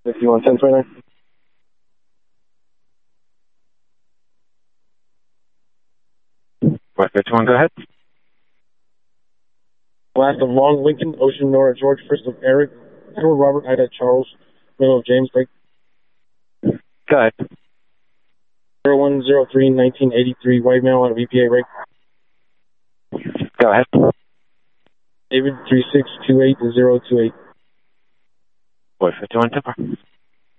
511029. West 51, go ahead. Last of Long, Lincoln, Ocean, Nora, George, first of Eric, Edward, Robert, Ida, Charles, middle of James, break. Go ahead. 0103-1983, white male out of EPA, break. Go ahead. David 3628-028. West 51, Tipper.